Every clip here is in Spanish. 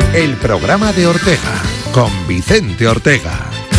el programa de Ortega, con Vicente Ortega.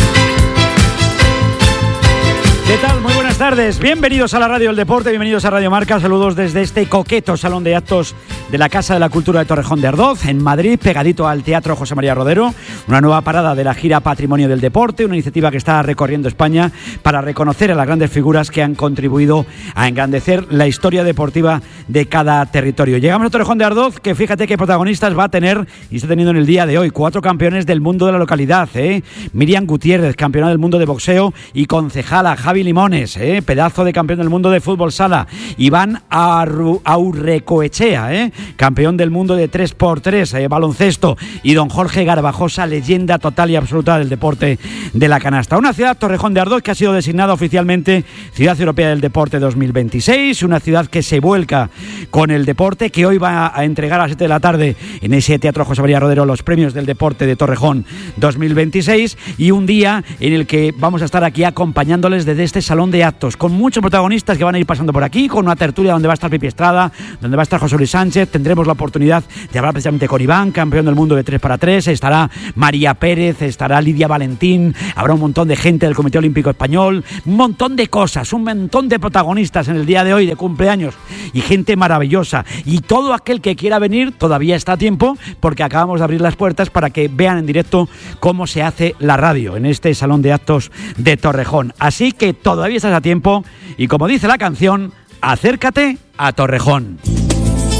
¿Qué tal? Muy buenas tardes. Bienvenidos a la Radio del Deporte, bienvenidos a Radio Marca. Saludos desde este coqueto salón de actos de la Casa de la Cultura de Torrejón de Ardoz, en Madrid, pegadito al Teatro José María Rodero. Una nueva parada de la gira Patrimonio del Deporte, una iniciativa que está recorriendo España para reconocer a las grandes figuras que han contribuido a engrandecer la historia deportiva de cada territorio. Llegamos a Torrejón de Ardoz, que fíjate qué protagonistas va a tener y está teniendo en el día de hoy. 4 campeones del mundo de la localidad, Miriam Gutiérrez, campeona del mundo de boxeo y concejala. Javi Limones, pedazo de campeón del mundo de fútbol sala. Iván Aurrecoechea, campeón del mundo de 3x3, baloncesto. Y don Jorge Garbajosa, leyenda total y absoluta del deporte de la canasta. Una ciudad, Torrejón de Ardoz, que ha sido designada oficialmente Ciudad Europea del Deporte 2026. Una ciudad que se vuelca con el deporte, que hoy va a entregar a las 7 de la tarde en ese Teatro José María Rodero los premios del deporte de Torrejón 2026. Y un día en el que vamos a estar aquí acompañándoles desde este salón de actos, con muchos protagonistas que van a ir pasando por aquí, con una tertulia donde va a estar Pipi Estrada, donde va a estar José Luis Sánchez. Tendremos la oportunidad de hablar precisamente con Iván, campeón del mundo de 3x3, estará María Pérez, estará Lidia Valentín, habrá un montón de gente del Comité Olímpico Español, un montón de cosas, un montón de protagonistas en el día de hoy de cumpleaños y gente maravillosa. Y todo aquel que quiera venir todavía está a tiempo, porque acabamos de abrir las puertas para que vean en directo cómo se hace la radio en este salón de actos de Torrejón. Así que todavía estás a tiempo y, como dice la canción, acércate a Torrejón.